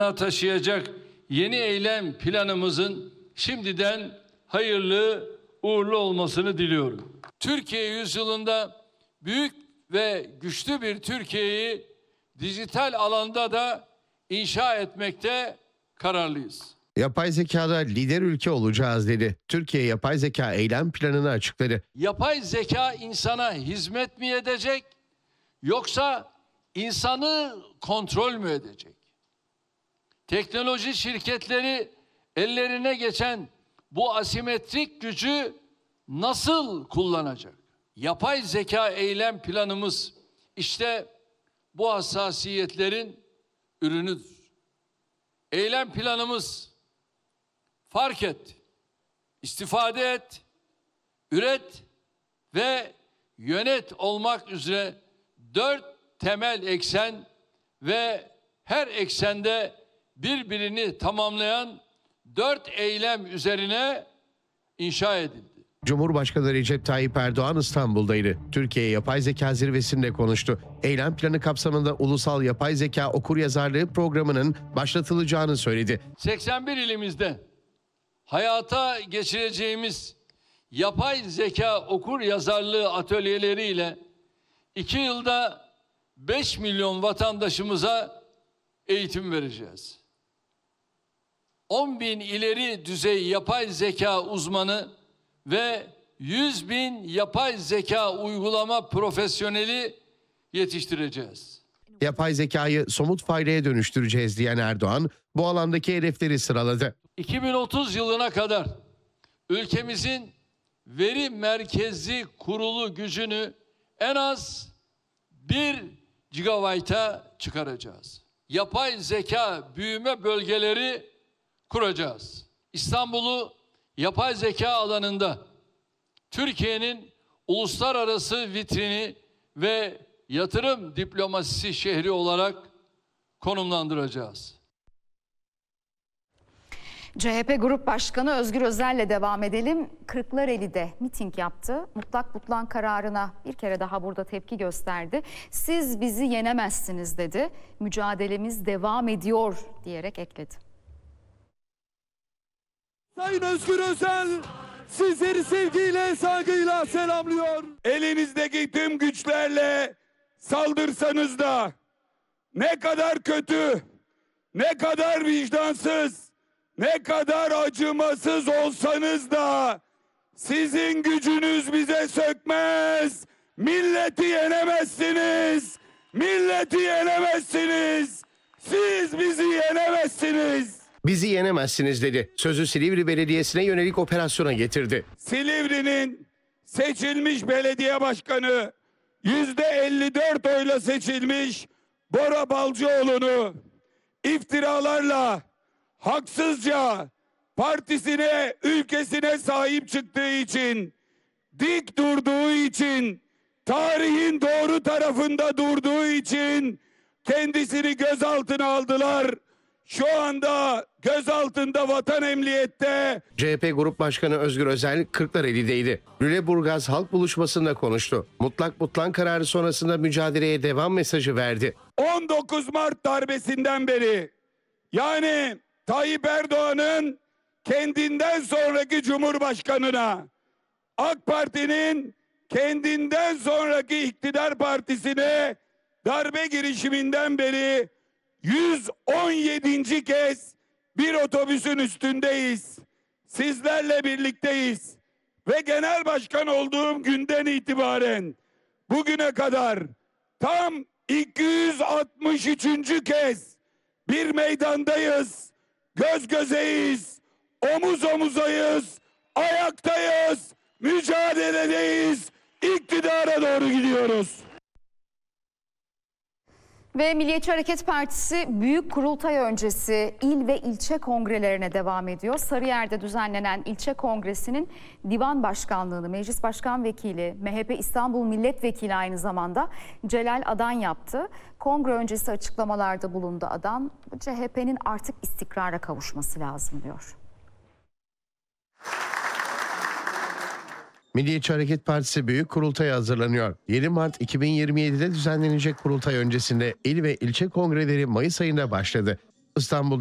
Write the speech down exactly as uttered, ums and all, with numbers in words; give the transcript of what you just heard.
taşıyacak yeni eylem planımızın şimdiden hayırlı uğurlu olmasını diliyorum. Türkiye yüzyılında büyük ve güçlü bir Türkiye'yi dijital alanda da inşa etmekte kararlıyız. Yapay zekada lider ülke olacağız dedi. Türkiye yapay zeka eylem planını açıkladı. Yapay zeka insana hizmet mi edecek yoksa insanı kontrol mü edecek? Teknoloji şirketleri ellerine geçen bu asimetrik gücü nasıl kullanacak? Yapay zeka eylem planımız işte bu hassasiyetlerin ürünüdür. Eylem planımız fark et, istifade et, üret ve yönet olmak üzere dört temel eksen ve her eksende birbirini tamamlayan dört eylem üzerine inşa edildi. Cumhurbaşkanı Recep Tayyip Erdoğan İstanbul'daydı. Türkiye Yapay Zeka Zirvesi'nde konuştu. Eylem planı kapsamında Ulusal Yapay Zeka Okuryazarlığı programının başlatılacağını söyledi. seksen bir ilimizde hayata geçireceğimiz yapay zeka okuryazarlığı atölyeleriyle iki yılda beş milyon vatandaşımıza eğitim vereceğiz. on bin ileri düzey yapay zeka uzmanı ve yüz bin yapay zeka uygulama profesyoneli yetiştireceğiz. Yapay zekayı somut faydaya dönüştüreceğiz diyen Erdoğan, bu alandaki hedefleri sıraladı. iki bin otuz yılına kadar ülkemizin veri merkezli kurulu gücünü en az bir gigabayta çıkaracağız. Yapay zeka büyüme bölgeleri kuracağız. İstanbul'u yapay zeka alanında Türkiye'nin uluslararası vitrini ve yatırım diplomasisi şehri olarak konumlandıracağız. C H P Grup Başkanı Özgür Özel'le devam edelim. Kırklareli'de miting yaptı. Mutlak butlan kararına bir kere daha burada tepki gösterdi. Siz bizi yenemezsiniz dedi. Mücadelemiz devam ediyor diyerek ekledi. Sayın Özgür Özel sizleri sevgiyle, saygıyla selamlıyor. Elinizdeki tüm güçlerle saldırsanız da ne kadar kötü, ne kadar vicdansız, ne kadar acımasız olsanız da sizin gücünüz bize sökmez. Milleti yenemezsiniz. Milleti yenemezsiniz. Siz bizi yenemezsiniz. Bizi yenemezsiniz dedi. Sözü Silivri Belediyesi'ne yönelik operasyona getirdi. Silivri'nin seçilmiş belediye başkanı yüzde elli dört oyla seçilmiş Bora Balcıoğlu'nu iftiralarla, haksızca partisine, ülkesine sahip çıktığı için, dik durduğu için, tarihin doğru tarafında durduğu için kendisini gözaltına aldılar. Şu anda gözaltında Vatan Emniyet'te. C H P Grup Başkanı Özgür Özel Kırklareli'deydi. Lüleburgaz Halk Buluşması'nda konuştu. Mutlak butlan kararı sonrasında mücadeleye devam mesajı verdi. on dokuz Mart darbesinden beri, yani Tayyip Erdoğan'ın kendinden sonraki Cumhurbaşkanına, AK Parti'nin kendinden sonraki iktidar partisine darbe girişiminden beri yüz on yedinci kez bir otobüsün üstündeyiz. Sizlerle birlikteyiz. Ve genel başkan olduğum günden itibaren bugüne kadar tam iki yüz altmış üçüncü kez bir meydandayız. Göz gözeyiz. Omuz omuzayız. Ayaktayız. Mücadeledeyiz. İktidara doğru gidiyoruz. Ve Milliyetçi Hareket Partisi Büyük Kurultay öncesi il ve ilçe kongrelerine devam ediyor. Sarıyer'de düzenlenen ilçe kongresinin divan başkanlığını Meclis Başkan Vekili, M H P İstanbul Milletvekili aynı zamanda Celal Adan yaptı. Kongre öncesi açıklamalarda bulundu Adan. C H P'nin artık istikrara kavuşması lazım diyor. Milliyetçi Hareket Partisi Büyük Kurultay'a hazırlanıyor. yedi Mart iki bin yirmi yedi'de düzenlenecek kurultay öncesinde il ve ilçe kongreleri Mayıs ayında başladı. İstanbul